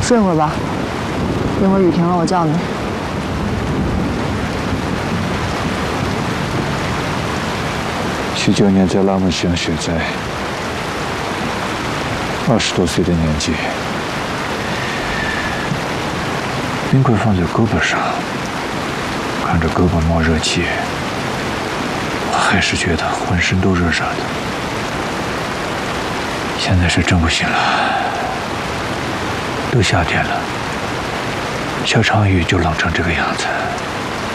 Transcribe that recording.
睡会儿吧，一会儿雨停了我叫你。 19年在拉姆西亚雪灾，20多岁的年纪，冰块放在胳膊上，看着胳膊冒热气，我还是觉得浑身都热热的。现在是真不行了，都夏天了，下场雨就冷成这个样子。